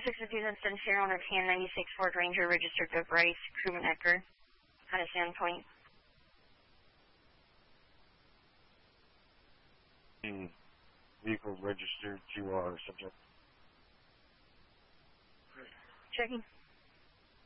657 Sierra owner TN96 Ford Ranger registered to Bryce Crewman Ecker on a Sandpoint. The vehicle registered to our subject. Checking.